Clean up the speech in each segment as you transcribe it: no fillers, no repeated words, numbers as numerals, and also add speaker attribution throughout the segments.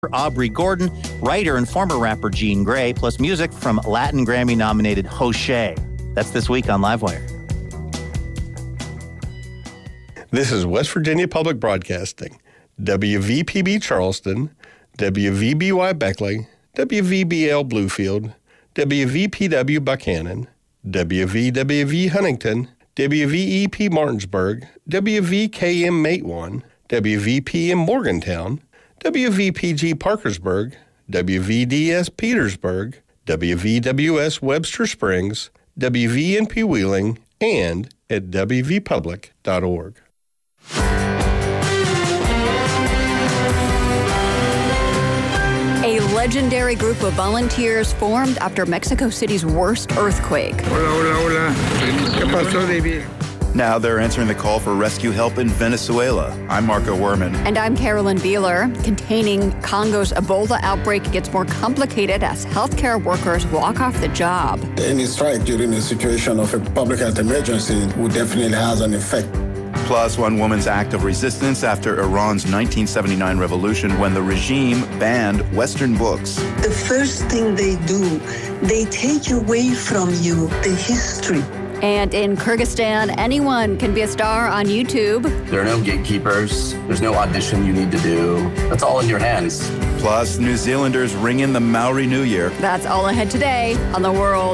Speaker 1: Aubrey Gordon, writer and former rapper Jean Grae, plus music from Latin Grammy-nominated José. That's this week on Livewire.
Speaker 2: This is West Virginia Public Broadcasting, WVPB Charleston, WVBY Beckley, WVBL Bluefield, WVPW Buchanan, WVWV Huntington, WVEP Martinsburg, WVKM Matewan, WVPM Morgantown, WVPG Parkersburg, WVDS Petersburg, WVWS Webster Springs, WVNP Wheeling, and at WVpublic.org.
Speaker 3: A legendary group of volunteers formed after Mexico City's worst earthquake.
Speaker 4: Hola. ¿Qué pasó, David?
Speaker 5: Now they're answering the call for rescue help in Venezuela. I'm Marco Werman.
Speaker 3: And I'm Carolyn Beeler. Containing Congo's Ebola outbreak gets more complicated as healthcare workers walk off the job.
Speaker 6: Any strike during a situation of a public health emergency would definitely have an effect.
Speaker 5: Plus, one woman's act of resistance after Iran's 1979 revolution when the regime banned Western books.
Speaker 7: The first thing they do, they take away from you the history.
Speaker 3: And in Kyrgyzstan, anyone can be a star on YouTube.
Speaker 8: There are no gatekeepers. There's no audition you need to do. That's all in your hands.
Speaker 5: Plus, New Zealanders ring in the Maori New Year.
Speaker 3: That's all ahead today on The World.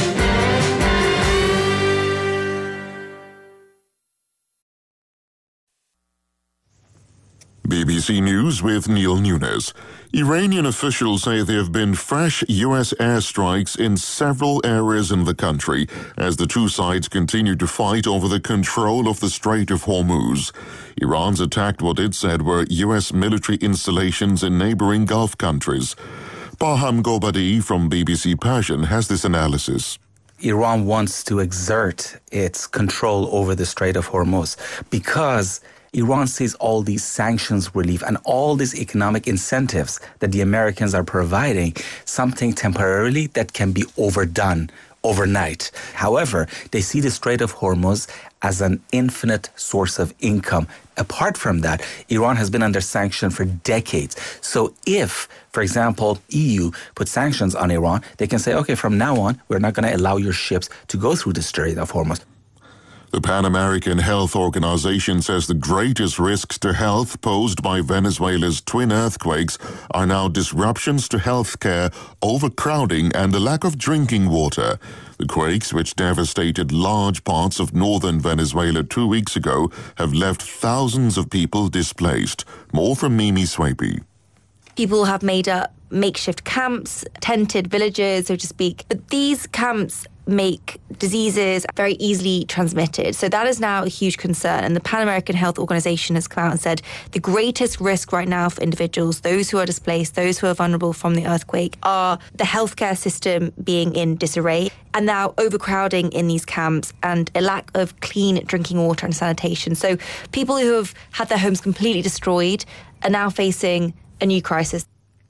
Speaker 9: BBC News with Neil Nunes. Iranian officials say there have been fresh U.S. airstrikes in several areas in the country as the two sides continue to fight over the control of the Strait of Hormuz. Iran's attacked what it said were U.S. military installations in neighboring Gulf countries. Baham Gobadi from BBC Persian has this analysis.
Speaker 10: Iran wants to exert its control over the Strait of Hormuz because Iran sees all these sanctions relief and all these economic incentives that the Americans are providing, something temporarily that can be overdone overnight. However, they see the Strait of Hormuz as an infinite source of income. Apart from that, Iran has been under sanction for decades. So if, for example, EU put sanctions on Iran, they can say, okay, from now on, we're not going to allow your ships to go through the Strait of Hormuz.
Speaker 9: The Pan American Health Organization says the greatest risks to health posed by Venezuela's twin earthquakes are now disruptions to health care, overcrowding, and a lack of drinking water. The quakes, which devastated large parts of northern Venezuela 2 weeks ago, have left thousands of people displaced. More from Mimi Swaby.
Speaker 11: People have made up makeshift camps, tented villages, so to speak. But these camps make diseases very easily transmitted. So that is now a huge concern. And the Pan American Health Organization has come out and said the greatest risk right now for individuals, those who are displaced, those who are vulnerable from the earthquake, are the healthcare system being in disarray and now overcrowding in these camps and a lack of clean drinking water and sanitation. So people who have had their homes completely destroyed are now facing a new crisis.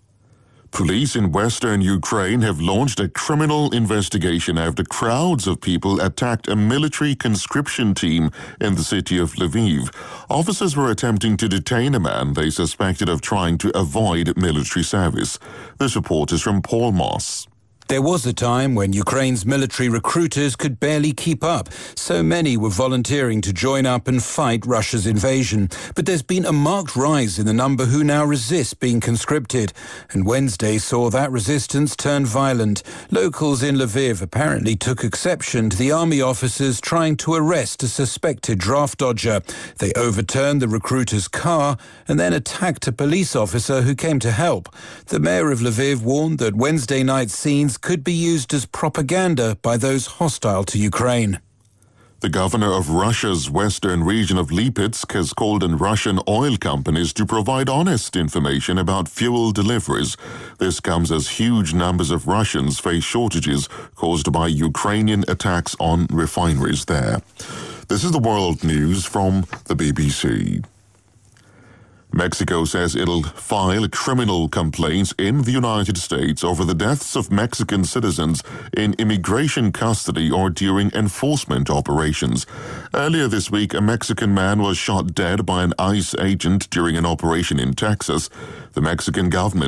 Speaker 9: Police in western Ukraine have launched a criminal investigation after crowds of people attacked a military conscription team in the city of Lviv. Officers were attempting to detain a man they suspected of trying to avoid military service. This report is from Paul Moss.
Speaker 12: There was a time when Ukraine's military recruiters could barely keep up. So many were volunteering to join up and fight Russia's invasion. But there's been a marked rise in the number who now resist being conscripted. And Wednesday saw that resistance turn violent. Locals in Lviv apparently took exception to the army officers trying to arrest a suspected draft dodger. They overturned the recruiter's car and then attacked a police officer who came to help. The mayor of Lviv warned that Wednesday night scenes could be used as propaganda by those hostile to Ukraine.
Speaker 9: The governor of Russia's western region of Lipetsk has called on Russian oil companies to provide honest information about fuel deliveries. This comes as huge numbers of Russians face shortages caused by Ukrainian attacks on refineries there. This is the world news from the BBC. Mexico says it'll file criminal complaints in the United States over the deaths of Mexican citizens in immigration custody or during enforcement operations. Earlier this week, a Mexican man was shot dead by an ICE agent during an operation in Texas. The Mexican government